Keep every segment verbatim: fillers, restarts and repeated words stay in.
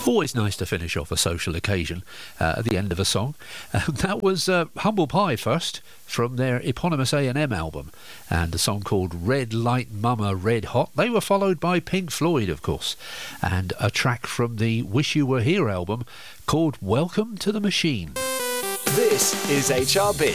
Always nice to finish off a social occasion uh, at the end of a song. Uh, that was uh, Humble Pie first, from their eponymous A and M album, and a song called Red Light Mama Red Hot. They were followed by Pink Floyd, of course, and a track from the Wish You Were Here album called Welcome to the Machine. This is H R B,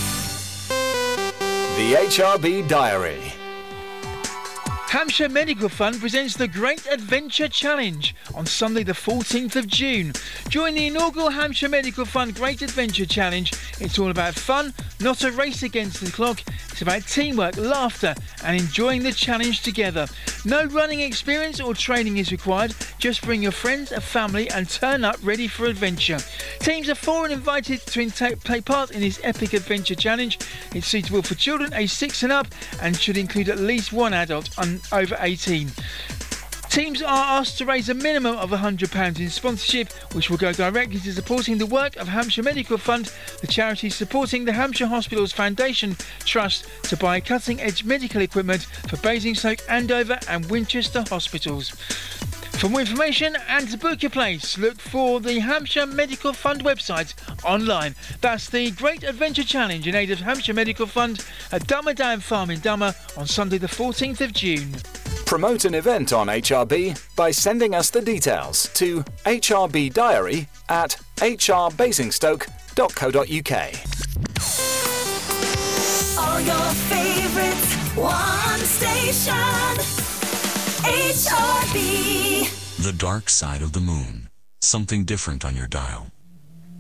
the H R B Diary. Hampshire Medical Fund presents the Great Adventure Challenge on Sunday the fourteenth of June. Join the inaugural Hampshire Medical Fund Great Adventure Challenge. It's all about fun, not a race against the clock. It's about teamwork, laughter and enjoying the challenge together. No running experience or training is required. Just bring your friends, a family and turn up ready for adventure. Teams of four are invited to take part in this epic adventure challenge. It's suitable for children aged six and up and should include at least one adult un- over eighteen. Teams are asked to raise a minimum of one hundred pounds in sponsorship, which will go directly to supporting the work of Hampshire Medical Fund, the charity supporting the Hampshire Hospitals Foundation Trust to buy cutting-edge medical equipment for Basingstoke, Andover and Winchester hospitals. For more information and to book your place, look for the Hampshire Medical Fund website online. That's the Great Adventure Challenge in aid of Hampshire Medical Fund at Dummer Down Farm in Dummer on Sunday the fourteenth of June. Promote an event on H R B by sending us the details to H R B Diary at h r basingstoke dot co dot u k. All your favourites, one station, H R B. The dark side of the moon. Something different on your dial.